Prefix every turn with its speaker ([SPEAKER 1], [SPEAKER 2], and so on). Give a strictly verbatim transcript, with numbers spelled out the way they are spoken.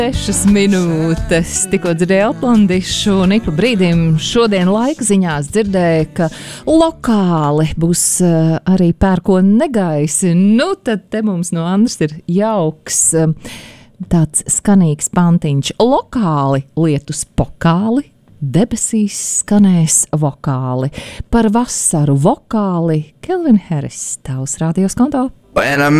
[SPEAKER 1] Sešas minūtes, tikko dzirdēju Atlandišu, un ik pa brīdim šodien laika ziņās dzirdēju, ka lokāli būs uh, arī pērkona negaisi. Nu, tad te mums no Andras ir jauks uh, tāds skanīgs pantiņš. Lokāli lietus pokali, debesīs skanēs vokāli. Par vasaru vokāli Kelvin Harris, tavs rādījos konto.
[SPEAKER 2] When I